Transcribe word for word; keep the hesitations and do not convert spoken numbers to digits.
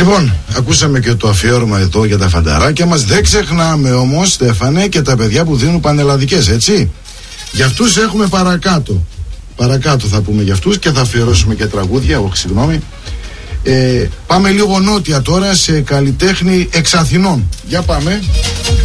Λοιπόν, ακούσαμε και το αφιέρωμα εδώ για τα φανταράκια μας. Δεν ξεχνάμε όμως, Στέφανε, και τα παιδιά που δίνουν πανελλαδικές, έτσι. Για αυτούς έχουμε παρακάτω. Παρακάτω θα πούμε για αυτούς και θα αφιερώσουμε και τραγούδια. Όχι, συγγνώμη. Ε, πάμε λίγο νότια τώρα, σε καλλιτέχνη εξ Αθηνών. Για πάμε.